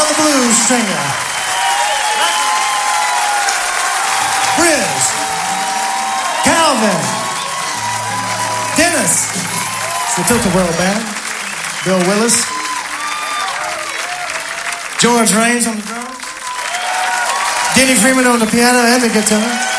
on the blues singer. Briz. Calvin. Dennis. It's the Tilt-A-Whirl Band. Bill Willis. George Raines on the drums. Denny Freeman on the piano and the guitar.